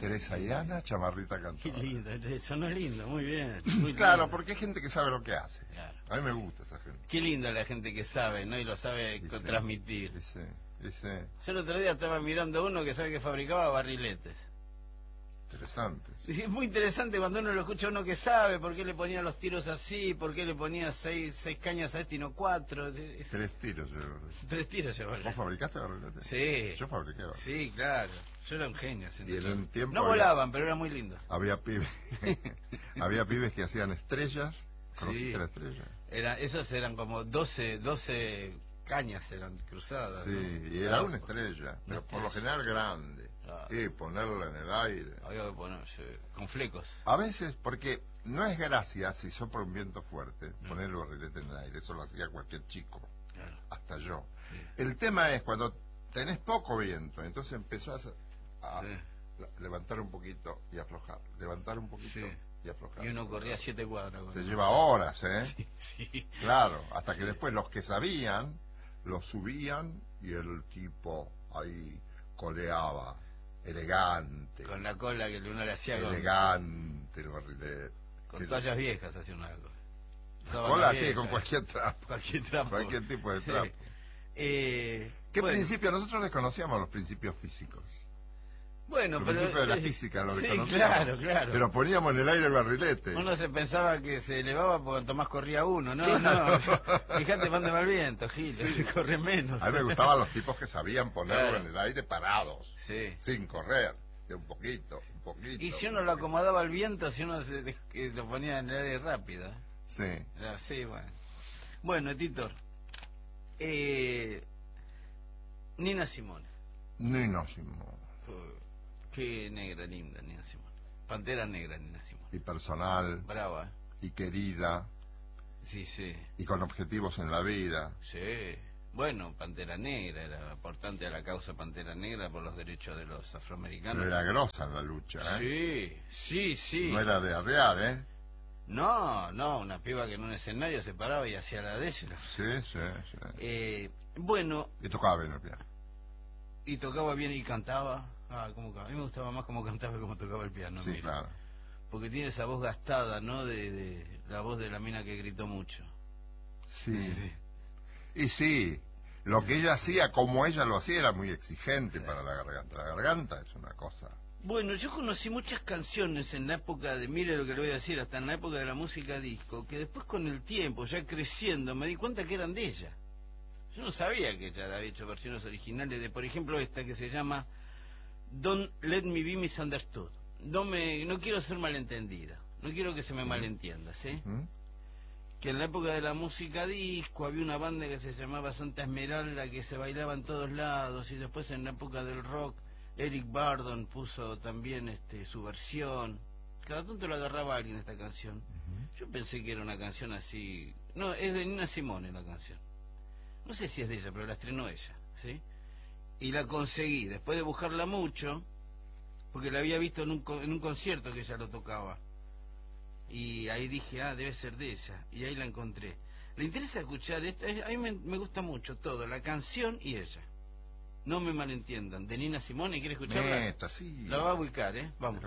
Teresa y Ana, chamarrita cantora. Qué lindo, sonó lindo, muy bien. Muy Claro, lindo. porque hay gente que sabe lo que hace. Claro. A mí me gusta esa gente. Qué linda la gente que sabe, ¿no? Y lo sabe transmitir. Sí. Yo el otro día estaba mirando uno que sabe que fabricaba barriletes. Interesante. Y es muy interesante cuando uno lo escucha a uno que sabe por qué le ponía los tiros así, por qué le ponía seis cañas a este y no 4. 3 tiros llevo. 3 tiros llevo. ¿Vos fabricaste barriletes? Sí. Yo fabriqué barriletes. Sí, claro. Yo era un genio. Y en un tiempo no volaban, pero eran muy lindos. Había pibes había pibes que hacían estrellas. ¿Conociste la estrella? Esos eran como 12 cañas eran cruzadas. Sí, ¿no? y era una estrella, pero por lo general grande. Y ponerla en el aire. Había que ponerse con flecos. A veces, porque no es gracia si sopla un viento fuerte, poner el barrilete en el aire, eso lo hacía cualquier chico, hasta yo. Sí. El tema es cuando tenés poco viento, entonces empezás a levantar un poquito y aflojar, levantar un poquito y aflojar. Y uno corría 7 cuadras. Te lleva horas, ¿eh? Sí. Claro, hasta que después los que sabían, lo subían y el tipo ahí coleaba. Elegante. Con la cola que uno le hacía. Elegante el barrilete. Con toallas viejas hacía una cosa. La cola así, con cualquier trapo. Cualquier tipo de trapo. ¿Qué principio? Nosotros desconocíamos los principios físicos. Bueno, los pero... principios de la física lo desconocíamos. Claro. Pero poníamos en el aire el barrilete. Uno se pensaba que se elevaba porque cuanto más corría uno, ¿no? Claro. No. Fíjate, mande mal viento, Gil, corre menos. A mí me gustaban los tipos que sabían ponerlo en el aire parados, sin correr, de un poquito. Y si uno lo acomodaba al viento, si uno lo ponía en el aire rápido. Sí. Sí, bueno. Bueno, Titor. Nina Simone. Nina Simone. Qué negra, linda Nina Simone. Pantera negra Nina Simone. Y personal. Brava. Y querida. Sí. Y con objetivos en la vida. Sí. Bueno, Pantera Negra, era aportante a la causa Pantera Negra por los derechos de los afroamericanos. Pero era grosa en la lucha, ¿eh? Sí. No era de arrear, ¿eh? No, una piba que en un escenario se paraba y hacía la de ella. Sí. Bueno. Y tocaba bien el piano. Y tocaba bien y cantaba. A mí me gustaba más cómo cantaba que cómo tocaba el piano. Sí, claro. Porque tiene esa voz gastada, ¿no? De la voz de la mina que gritó mucho. Sí. Y sí, lo que ella hacía, como ella lo hacía, era muy exigente para la garganta. La garganta es una cosa. Bueno, yo conocí muchas canciones en la época de, mire lo que le voy a decir, hasta en la época de la música disco, que después con el tiempo, ya creciendo, me di cuenta que eran de ella. Yo no sabía que ella había hecho versiones originales de, por ejemplo, esta que se llama Don't Let Me Be Misunderstood. No quiero ser malentendida, no quiero que se me malentienda, ¿sí? Que en la época de la música disco había una banda que se llamaba Santa Esmeralda que se bailaba en todos lados, y después en la época del rock Eric Burdon puso también su versión. Cada tanto lo agarraba alguien esta canción. Yo pensé que era una canción así. No, es de Nina Simone la canción. No sé si es de ella, pero la estrenó ella, ¿sí? Y la conseguí, después de buscarla mucho, porque la había visto en un concierto que ella lo tocaba. Y ahí dije, debe ser de ella. Y ahí la encontré. ¿Le interesa escuchar esta? A mí me gusta mucho todo, la canción y ella. No me malentiendan. De Nina Simone, ¿quiere escucharla? Sí. La va a ubicar, Vamos.